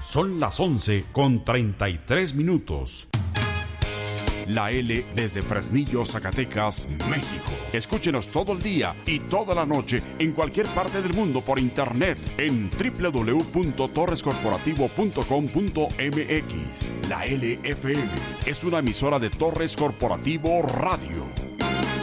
Son las 11:33. La L desde Fresnillo, Zacatecas, México. Escúchenos todo el día y toda la noche en cualquier parte del mundo por internet en www.torrescorporativo.com.mx. La LFM es una emisora de Torres Corporativo Radio.